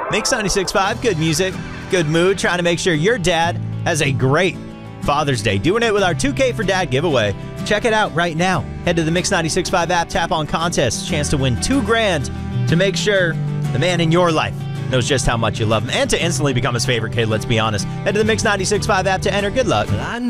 Mix 96.5, good music, good mood, trying to make sure your dad has a great Father's Day. Doing it with our 2K for Dad giveaway. Check it out right now. Head to the Mix 96.5 app, tap on contest, chance to win $2,000 to make sure the man in your life knows just how much you love him and to instantly become his favorite kid, let's be honest. Head to the Mix 96.5 app to enter. Good luck.